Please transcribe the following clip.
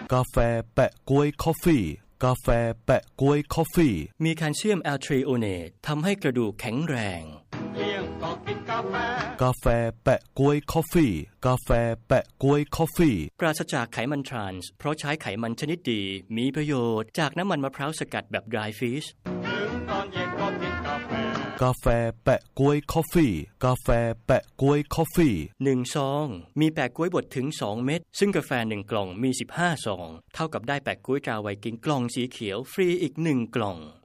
กาแฟแปะก๊วยคอฟฟี่กาแฟแปะก๊วยคอฟฟี่มีแคลเซียมแอลทรีโอเนตทำให้กระดูกแข็งแรงกาแฟแปะก๊วยคอฟฟี่กาแฟแปะก๊วยคอฟฟี่ปราศจากไขมันทรานส์เพราะใช้ไขมันชนิดดีมีประโยชน์จากน้ำมันมะพร้าวสกัดแบบ dry fish กาแฟแปะก๊วยคอฟฟี่กาแฟแปะก๊วยคอฟฟี่ 1 ซองมีแปะก๊วยบดถึง2 เม็ดซึ่งกาแฟ1 กล่องมี15 ซองเท่ากับได้แปะก๊วยตราไวกิ้งกล่องสีเขียวฟรีอีก1 กล่อง